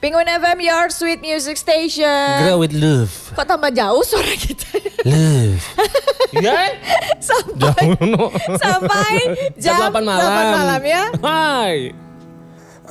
Penguin FM, your sweet music station. Grow with love. Kok tambah jauh suara kita? Love. Iya. Sampai jam 8 malam ya. Hai.